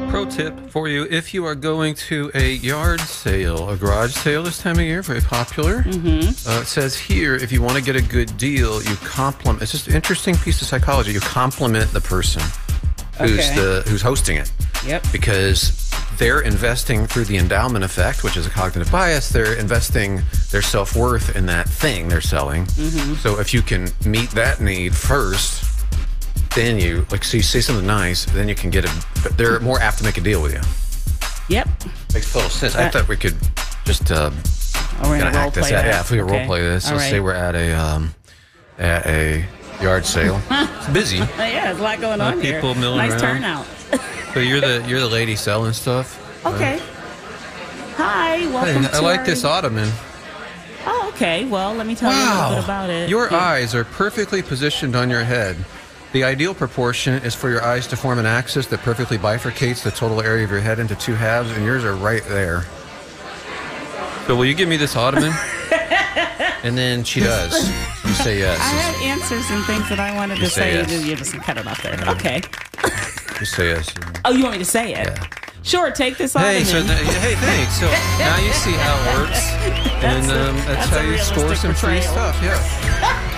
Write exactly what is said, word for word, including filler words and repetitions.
Pro tip for you, if you are going to a yard sale, a garage sale this time of year, very popular. Mm-hmm. Uh, it says here, if you want to get a good deal, you compliment. It's just an interesting piece of psychology. You compliment the person who's Okay. the who's hosting it. Yep. Because they're investing through the endowment effect, which is a cognitive bias. They're investing their self-worth in that thing they're selling. Mm-hmm. So if you can meet that need first, then you, like, so you say something nice, then you can get a, they're more apt to make a deal with you. Yep. Makes total sense. I Uh, thought we could just uh, Oh, we're kind gonna of role act this play out. that. Yeah, if we could Okay. role play this, All let's right. say we're at a um, at a yard sale. It's busy. Oh, yeah, there's a lot going lot on of here. people milling Nice around. turnout. So you're the you're the lady selling stuff. Okay. Hi, welcome Hey, to I like our- this ottoman. Oh, okay. Well, let me tell you a little bit about it. Your Yeah. eyes are perfectly positioned on your head. The ideal proportion is for your eyes to form an axis that perfectly bifurcates the total area of your head into two halves, and yours are right there. So will you give me this ottoman? And then she does. You say yes. I had answers and things that I wanted You to say say. yes. You just cut it off there. Okay. You say yes. Oh, you want me to say it? Yeah. Sure, take this Hey, ottoman. so th- hey, thanks. So now you see how it works, and That's a- um, that's, that's how a you score realistic some free portrayal. stuff. Yeah.